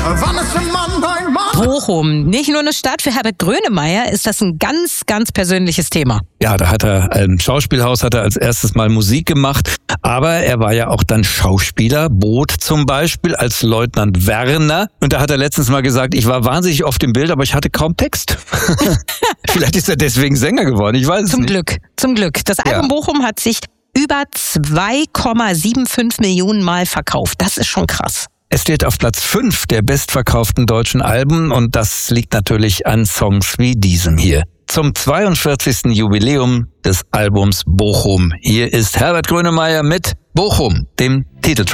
Bochum, nicht nur eine Stadt für Herbert Grönemeyer, ist das ein ganz, ganz persönliches Thema. Ja, da hat er im Schauspielhaus als erstes Mal Musik gemacht, aber er war ja auch dann Schauspieler, Boot zum Beispiel als Leutnant Werner. Und da hat er letztens mal gesagt, ich war wahnsinnig oft im Bild, aber ich hatte kaum Text. Vielleicht ist er deswegen Sänger geworden, ich weiß es nicht. Zum Glück. Das Album Bochum hat sich über 2,75 Millionen Mal verkauft. Das ist schon krass. Es steht auf Platz 5 der bestverkauften deutschen Alben und das liegt natürlich an Songs wie diesem hier. Zum 42. Jubiläum des Albums Bochum. Hier ist Herbert Grönemeyer mit Bochum, dem Titeltrack.